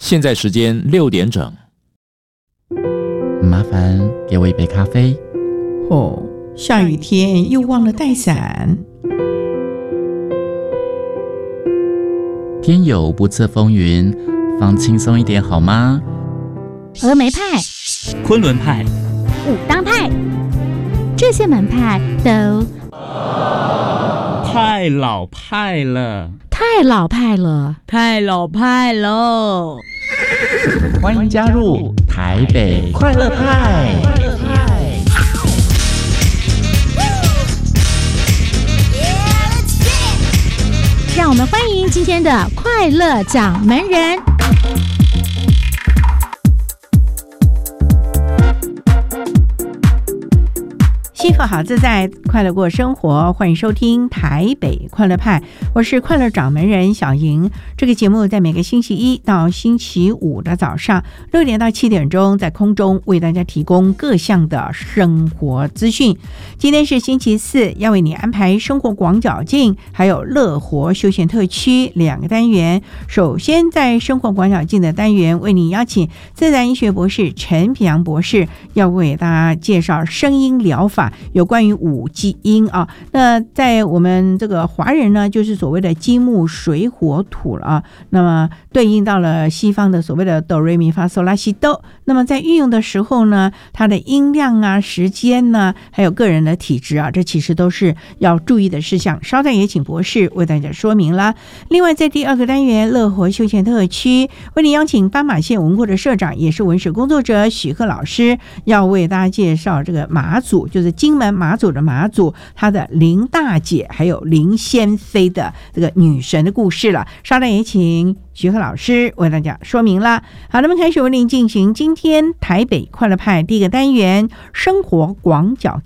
现在时间6点整。 麻烦给我一杯咖啡。 哦，下雨天又忘了带伞。 天有不测风云，放轻松一点好吗？ 峨眉派、 昆仑派、 武当派，这些门派都太老派了， 太老派了， 太老派了！ 欢迎加入台北快乐派。 让我们欢迎今天的快乐掌门人。 幸福好自在，快乐过生活，欢迎收听台北快乐派，我是快乐掌门人小莹。这个节目在每个星期一到星期五的早上6点到7点钟，在空中为大家提供各项的生活资讯。今天是星期四，要为你安排生活广角镜还有乐活休闲特区2个单元。首先在生活广角镜的单元，为你邀请自然医学博士陈平阳博士，要为大家介绍声音疗法，有关于5基因啊。那在我们这个华人呢，就是所谓的金木水火土了啊。那么对应到了西方的所谓的哆瑞咪发嗦拉西哆。那么在运用的时候呢，它的音量啊、时间呢，还有个人的体质啊，这其实都是要注意的事项。稍待也请博士为大家说明了。另外在第2个单元乐活休闲特区，为你邀请斑马线文库的社长，也是文史工作者许鹤老师，要为大家介绍这个马祖，就是金门马祖的马祖，她的林大姐还有林仙妃的这个女神的故事了。稍待也请徐鹤老师为大家说明了。好，那么开始为您进行今天台北快乐派第1个单元生活广角